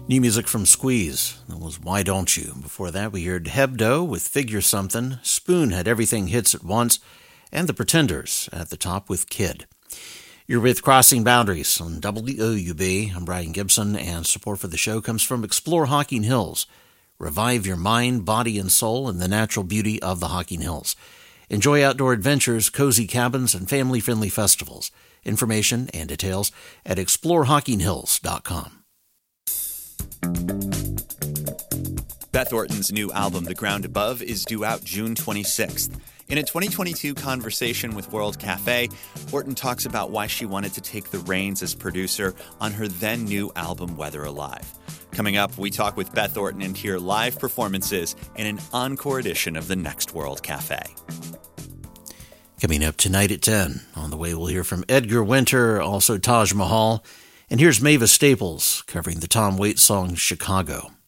New music from Squeeze. That was Why Don't You? Before that, we heard Hebdo with Figure Something. Spoon had Everything Hits at Once. And The Pretenders at the top with Kid. You're with Crossing Boundaries on WOUB. I'm Brian Gibson, and support for the show comes from Explore Hocking Hills. Revive your mind, body, and soul in the natural beauty of the Hocking Hills. Enjoy outdoor adventures, cozy cabins, and family-friendly festivals. Information and details at explorehockingHills.com. Beth Orton's new album, The Ground Above, is due out June 26th. In a 2022 conversation with World Cafe, Orton talks about why she wanted to take the reins as producer on her then-new album, Weather Alive. Coming up, we talk with Beth Orton and hear live performances in an encore edition of the next World Cafe. Coming up tonight at 10. On the way, we'll hear from Edgar Winter, also Taj Mahal. And here's Mavis Staples covering the Tom Waits song, Chicago.